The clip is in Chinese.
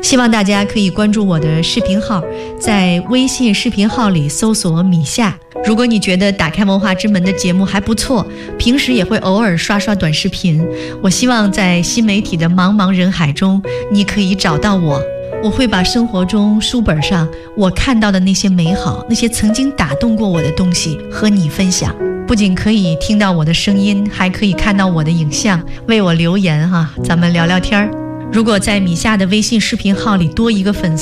希望大家可以关注我的视频号，在微信视频号里搜索米夏。如果你觉得打开文化之门的节目还不错，平时也会偶尔刷刷短视频，我希望在新媒体的茫茫人海中，你可以找到我。我会把生活中书本上我看到的那些美好，那些曾经打动过我的东西和你分享。不仅可以听到我的声音，还可以看到我的影像，为我留言哈，咱们聊聊天儿。如果在米夏的微信视频号里多一个粉丝，